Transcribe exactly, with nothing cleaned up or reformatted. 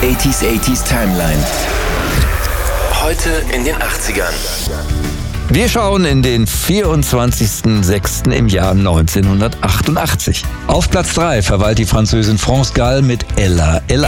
achtziger achtziger Timeline. Heute in den achtzigern. Wir schauen in den vierundzwanzigsten sechsten im Jahr neunzehnhundertachtundachtzig. Auf Platz drei verweilt die Französin France Gall mit Ella Ella.